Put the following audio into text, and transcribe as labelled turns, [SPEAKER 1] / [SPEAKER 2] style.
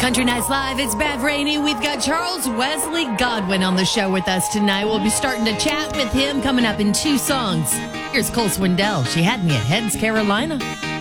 [SPEAKER 1] Country Nights Live, it's Bev Rainey. We've got Charles Wesley Godwin on the show with us tonight. We'll be starting to chat with him coming up in 2 songs. Here's Cole Swindell. She had me at Heads, Carolina.